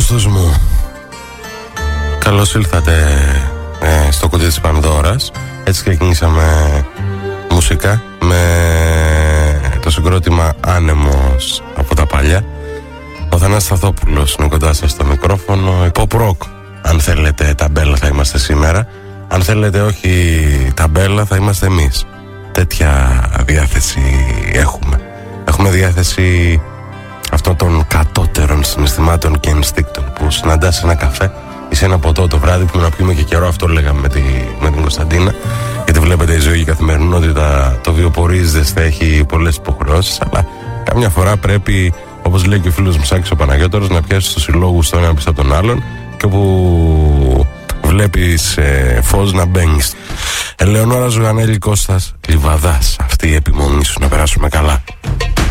Άγνωστος μου, καλώς ήλθατε στο κουτί της Πανδώρας. Έτσι ξεκινήσαμε μουσικά με το συγκρότημα Άνεμος από τα παλιά. Ο Θανάσης Σταθόπουλος είναι κοντά σας στο μικρόφωνο. Pop rock, αν θέλετε ταμπέλα θα είμαστε σήμερα. Αν θέλετε όχι ταμπέλα θα είμαστε εμείς. Τέτοια διάθεση έχουμε. Έχουμε διάθεση αυτών των κατώτερων συναισθημάτων και ενστίκτων που συναντάς σε ένα καφέ ή σε ένα ποτό το βράδυ που να πιούμε και καιρό. Αυτό λέγαμε με την Κωνσταντίνα, γιατί βλέπετε η ζωή και η καθημερινότητα, το βιοπορίζεστε, έχει πολλές υποχρεώσεις, αλλά καμιά φορά πρέπει, όπως λέει και ο φίλος μου Σάκης ο Παναγιώτορος, να πιάσεις τους συλλόγους τον ένα πίσω από τον άλλον και όπου βλέπεις φως να μπαίνεις. Ελεονόρα Ζουγανέλη, Κώστας Λιβαδάς, αυτή η επιμονή σου να περάσουμε καλά.